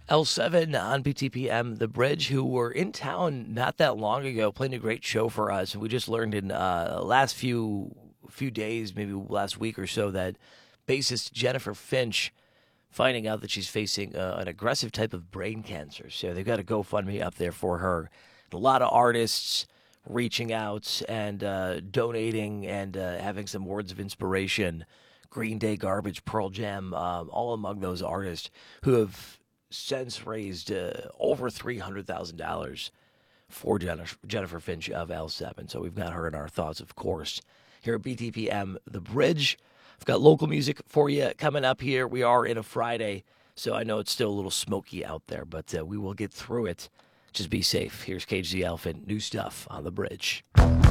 L7 on BTPM, The Bridge, who were in town not that long ago, playing a great show for us. And we just learned in last few days, maybe last week or so, that bassist Jennifer Finch finding out that she's facing an aggressive type of brain cancer. So they've got a GoFundMe up there for her. A lot of artists reaching out and donating and having some words of inspiration. Green Day, Garbage, Pearl Jam, all among those artists who have since raised over $300,000 for Jennifer Finch of L7. So we've got her in our thoughts, of course. Here at BTPM, The Bridge. I've got local music for you coming up here. We are in a Friday, so I know it's still a little smoky out there, but we will get through it. Just be safe. Here's Cage the Elephant. New stuff on The Bridge.